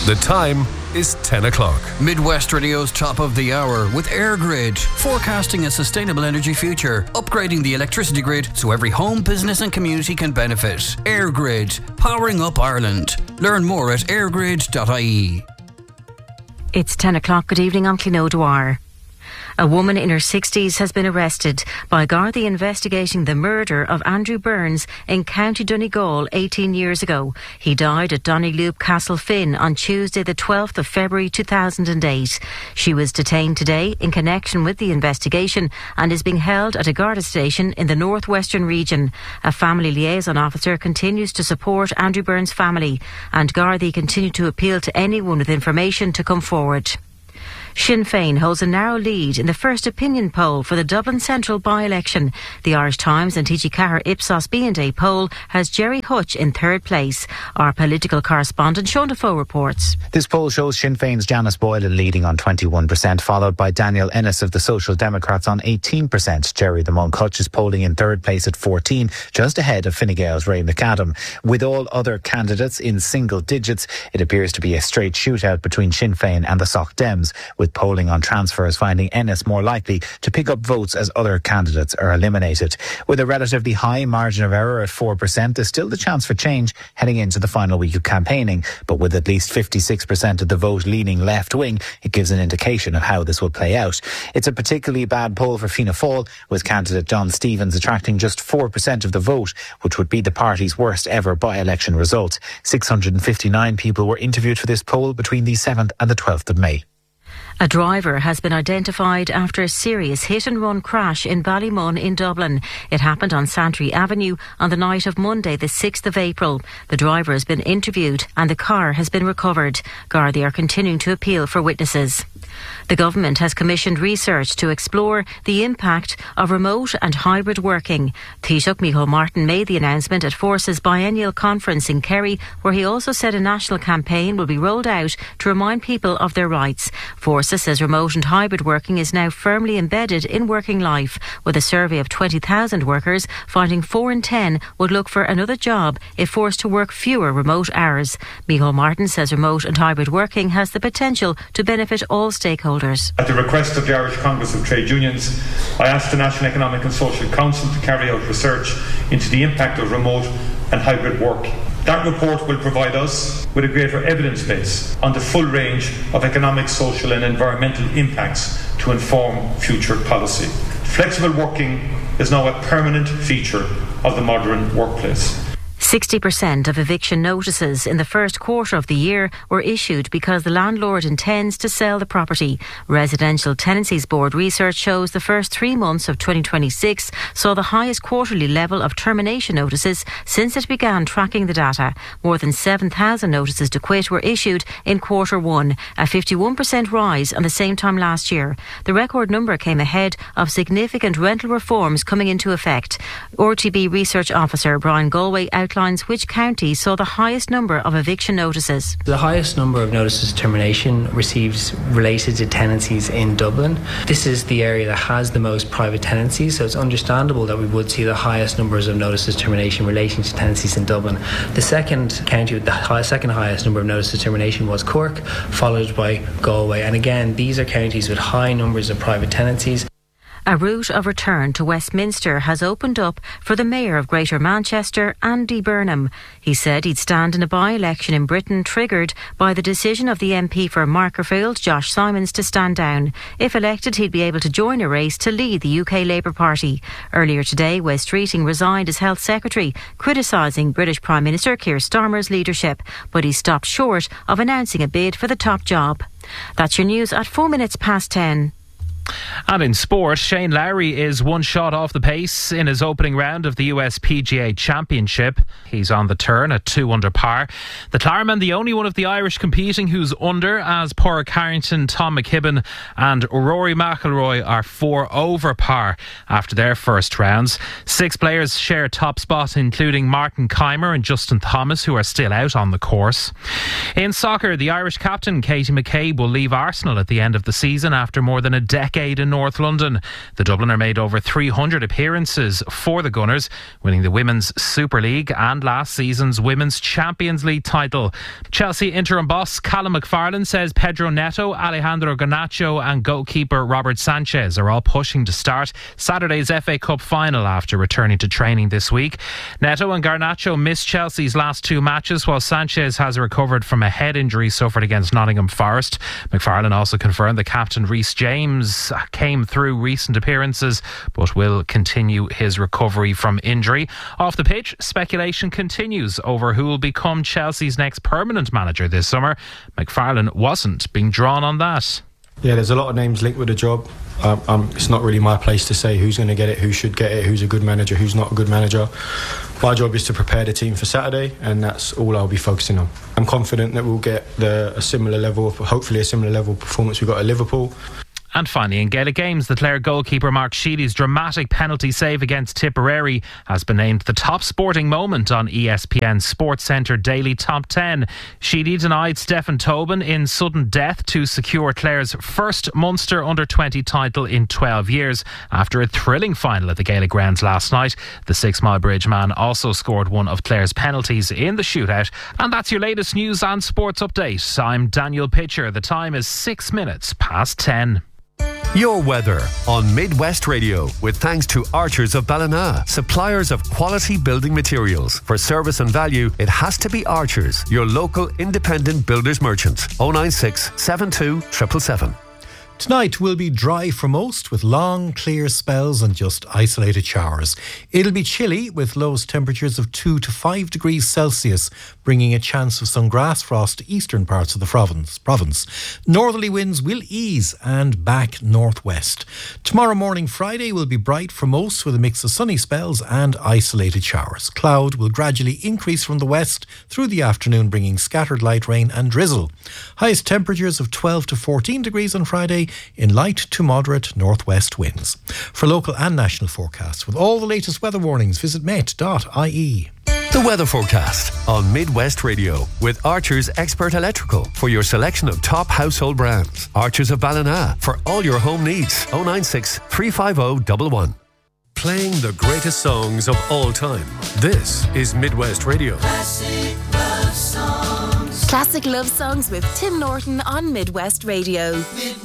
The time is 10 o'clock. Midwest Radio's top of the hour with AirGrid, forecasting a sustainable energy future, upgrading the electricity grid so every home, business and community can benefit. AirGrid, powering up Ireland. Learn more at airgrid.ie. It's 10 o'clock. Good evening, I'm Clín O'Dwyer. A woman in her 60s has been arrested by Gardaí investigating the murder of Andrew Burns in County Donegal 18 years ago. He died at Donnylloop Castle Finn on Tuesday the 12th of February 2008. She was detained today in connection with the investigation and is being held at a Garda station in the northwestern region. A family liaison officer continues to support Andrew Burns' family, and Gardaí continue to appeal to anyone with information to come forward. Sinn Féin holds a narrow lead in the first opinion poll for the Dublin Central by-election. The Irish Times and TG Ceathair Ipsos B&A poll has Jerry Hutch in third place. Our political correspondent Sean Defoe reports. This poll shows Sinn Féin's Janice Boylan leading on 21%, followed by Daniel Ennis of the Social Democrats on 18%. Jerry the Monk Hutch is polling in third place at 14%, just ahead of Fine Gael's Ray McAdam. With all other candidates in single digits, it appears to be a straight shootout between Sinn Féin and the Soc Dems, with polling on transfers finding Ennis more likely to pick up votes as other candidates are eliminated. With a relatively high margin of error at 4%, there's still the chance for change heading into the final week of campaigning, but with at least 56% of the vote leaning left-wing, it gives an indication of how this will play out. It's a particularly bad poll for Fianna Fáil, with candidate John Stevens attracting just 4% of the vote, which would be the party's worst ever by-election result. 659 people were interviewed for this poll between the 7th and the 12th of May. A driver has been identified after a serious hit-and-run crash in Ballymun in Dublin. It happened on Santry Avenue on the night of Monday, the 6th of April. The driver has been interviewed and the car has been recovered. Gardaí are continuing to appeal for witnesses. The government has commissioned research to explore the impact of remote and hybrid working. Taoiseach Micheál Martin made the announcement at Force's biennial conference in Kerry, where he also said a national campaign will be rolled out to remind people of their rights. Force says remote and hybrid working is now firmly embedded in working life, with a survey of 20,000 workers finding 4 in 10 would look for another job if forced to work fewer remote hours. Micheál Martin says remote and hybrid working has the potential to benefit all stakeholders. At the request of the Irish Congress of Trade Unions, I asked the National Economic and Social Council to carry out research into the impact of remote and hybrid work. That report will provide us with a greater evidence base on the full range of economic, social and environmental impacts to inform future policy. Flexible working is now a permanent feature of the modern workplace. 60% of eviction notices in the first quarter of the year were issued because the landlord intends to sell the property. Residential Tenancies Board research shows the first 3 months of 2026 saw the highest quarterly level of termination notices since it began tracking the data. More than 7,000 notices to quit were issued in quarter one, a 51% rise on the same time last year. The record number came ahead of significant rental reforms coming into effect. RTB Research Officer Brian Galway outlines which county saw the highest number of eviction notices. The highest number of notices of termination received related to tenancies in Dublin. This is the area that has the most private tenancies, so it's understandable that we would see the highest numbers of notices of termination relating to tenancies in Dublin. The second county with the second highest number of notices of termination was Cork, followed by Galway. And again, these are counties with high numbers of private tenancies. A route of return to Westminster has opened up for the Mayor of Greater Manchester, Andy Burnham. He said he'd stand in a by-election in Britain triggered by the decision of the MP for Markerfield, Josh Simons, to stand down. If elected, he'd be able to join a race to lead the UK Labour Party. Earlier today, Wes Streeting resigned as Health Secretary, criticising British Prime Minister Keir Starmer's leadership, but he stopped short of announcing a bid for the top job. That's your news at 4 minutes past 10. And in sport, Shane Lowry is one shot off the pace in his opening round of the US PGA Championship. He's on the turn at 2 under par. The Claremont, the only one of the Irish competing who's under, as Pádraig Harrington, Tom McKibben and Rory McIlroy are 4 over par after their first rounds. 6 players share top spot, including Martin Keimer and Justin Thomas, who are still out on the course. In soccer, the Irish captain Katie McCabe will leave Arsenal at the end of the season after more than a decade Westgate in North London. The Dubliner made over 300 appearances for the Gunners, winning the Women's Super League and last season's Women's Champions League title. Chelsea interim boss Callum McFarlane says Pedro Neto, Alejandro Garnacho and goalkeeper Robert Sanchez are all pushing to start Saturday's FA Cup final after returning to training this week. Neto and Garnacho missed Chelsea's last two matches, while Sanchez has recovered from a head injury suffered against Nottingham Forest. McFarlane also confirmed that captain Reece James came through recent appearances but will continue his recovery from injury. Off the pitch, speculation continues over who will become Chelsea's next permanent manager this summer. McFarlane wasn't being drawn on that. Yeah, there's a lot of names linked with the job. It's not really my place to say who's going to get it, who should get it, who's a good manager, who's not a good manager. My job is to prepare the team for Saturday, and that's all I'll be focusing on. I'm confident that we'll get hopefully a similar level of performance we got at Liverpool. And finally, in Gaelic Games, the Clare goalkeeper Mark Sheedy's dramatic penalty save against Tipperary has been named the top sporting moment on ESPN Sports Centre Daily Top 10. Sheedy denied Stephen Tobin in sudden death to secure Clare's first Munster Under-20 title in 12 years after a thrilling final at the Gaelic Grounds last night. The 6 Mile Bridge man also scored one of Clare's penalties in the shootout. And that's your latest news and sports update. I'm Daniel Pitcher. The time is 6 minutes past 10. Your weather on Midwest Radio, with thanks to Archers of Ballina, suppliers of quality building materials. For service and value, it has to be Archers, your local independent builders merchant. 096 72 777. Tonight will be dry for most, with long, clear spells and just isolated showers. It'll be chilly with lowest temperatures of 2 to 5 degrees Celsius, bringing a chance of some grass frost to eastern parts of the province. Northerly winds will ease and back northwest. Tomorrow morning, Friday, will be bright for most, with a mix of sunny spells and isolated showers. Cloud will gradually increase from the west through the afternoon, bringing scattered light rain and drizzle. Highest temperatures of 12 to 14 degrees on Friday, in light to moderate northwest winds. For local and national forecasts with all the latest weather warnings, visit met.ie. The weather forecast on Midwest Radio with Archers Expert Electrical for your selection of top household brands. Archers of Ballina for all your home needs. 096 350 111. Playing the greatest songs of all time. This is Midwest Radio. Classic love songs with Tim Norton on Midwest Radio.